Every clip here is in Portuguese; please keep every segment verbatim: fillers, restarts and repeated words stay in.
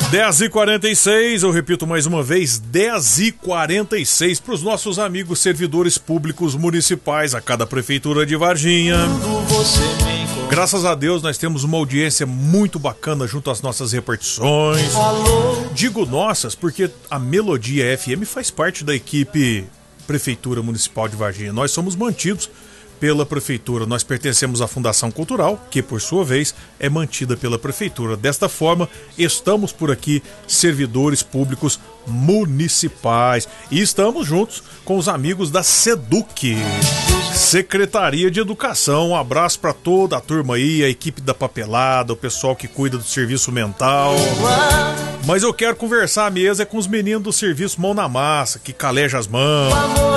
dez e quarenta e seis, eu repito mais uma vez, dez e quarenta e seis, para os nossos amigos servidores públicos municipais a cada prefeitura de Varginha. Graças a Deus nós temos uma audiência muito bacana junto às nossas repartições. Digo nossas porque a Melodia F M faz parte da equipe Prefeitura Municipal de Varginha. Nós somos mantidos pela Prefeitura. Nós pertencemos à Fundação Cultural, que por sua vez é mantida pela Prefeitura. Desta forma, estamos por aqui, servidores públicos municipais. E estamos juntos com os amigos da SEDUC, Secretaria de Educação. Um abraço para toda a turma aí, a equipe da papelada, o pessoal que cuida do serviço mental. Mas eu quero conversar à mesa com os meninos do serviço Mão na Massa, que caleja as mãos.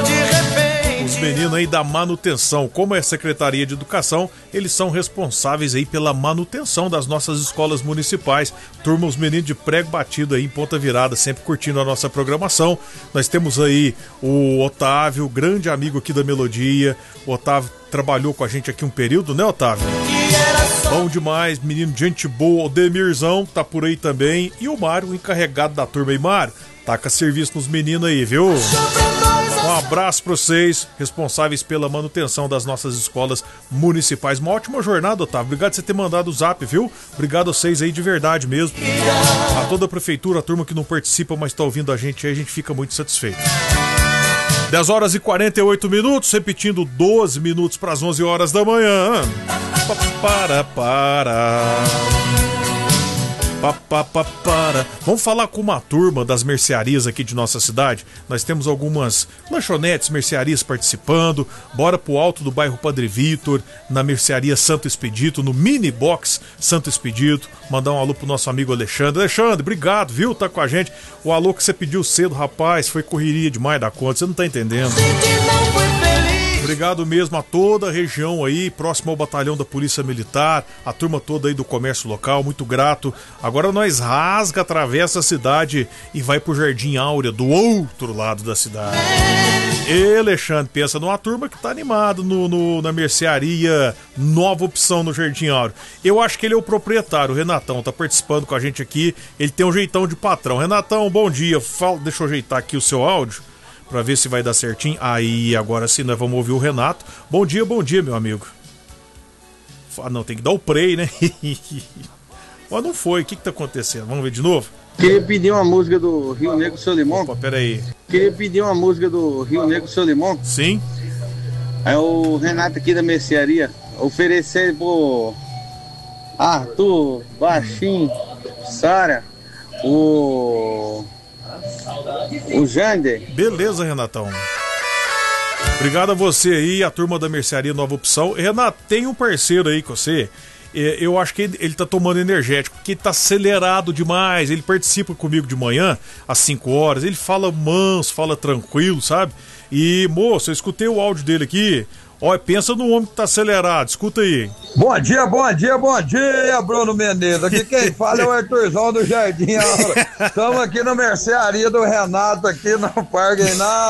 Os meninos aí da manutenção. Como é a Secretaria de Educação, eles são responsáveis aí pela manutenção das nossas escolas municipais. Turma, os meninos de prego batido aí em ponta virada, sempre curtindo a nossa programação. Nós temos aí o Otávio, grande amigo aqui da Melodia. O Otávio trabalhou com a gente aqui um período, né, Otávio? Bom demais, menino de gente boa. O Demirzão tá por aí também. E o Mário, o encarregado da turma aí. Mário, taca serviço nos meninos aí, viu? Um abraço para vocês, responsáveis pela manutenção das nossas escolas municipais. Uma ótima jornada, Otávio. Obrigado por você ter mandado o zap, viu? Obrigado a vocês aí de verdade mesmo. A toda a prefeitura, a turma que não participa, mas tá ouvindo a gente aí, a gente fica muito satisfeito. dez horas e quarenta e oito minutos, repetindo doze minutos para as onze horas da manhã. Para, para. Pa, pa, pa, para. Vamos falar com uma turma das mercearias aqui de nossa cidade. Nós temos algumas lanchonetes, mercearias participando. Bora pro alto do bairro Padre Vitor, na mercearia Santo Expedito, no mini box Santo Expedito. Mandar um alô pro nosso amigo Alexandre. Alexandre, obrigado, viu? Tá com a gente. O alô que você pediu cedo, rapaz, foi correria demais da conta. Você não tá entendendo. Obrigado mesmo a toda a região aí, próximo ao batalhão da Polícia Militar, a turma toda aí do comércio local, muito grato. Agora nós rasga, atravessa a cidade e vai pro Jardim Áurea, do outro lado da cidade. E Alexandre, pensa numa turma que tá animado no, no, na mercearia Nova Opção no Jardim Áurea. Eu acho que ele é o proprietário, o Renatão, tá participando com a gente aqui, ele tem um jeitão de patrão. Renatão, bom dia, Fala, deixa eu ajeitar aqui o seu áudio pra ver se vai dar certinho. Aí, agora sim, nós vamos ouvir o Renato. Bom dia, bom dia, meu amigo. Ah, não, tem que dar o play, né? Mas não foi, o que que tá acontecendo? Vamos ver de novo? Queria pedir uma música do Rio Negro Solimão. Opa, peraí. Queria pedir uma música do Rio Negro Solimão. Sim. É o Renato aqui da mercearia. Oferecer pro Arthur, Baixinho, Sara, o... o Jander. Beleza, Renatão. Obrigado a você aí, a turma da mercearia Nova Opção. Renato, tem um parceiro aí com você. Eu acho que ele, ele tá tomando energético, porque ele tá acelerado demais. Ele participa comigo de manhã, às cinco horas. Ele fala manso, fala tranquilo, sabe? E, moço, eu escutei o áudio dele aqui. Olha, pensa no homem que tá acelerado, escuta aí. Bom dia, bom dia, bom dia, Bruno Menezes. Aqui quem fala é o Arthurzão do Jardim Aura. Estamos aqui na mercearia do Renato, aqui no Parque Reinaldo.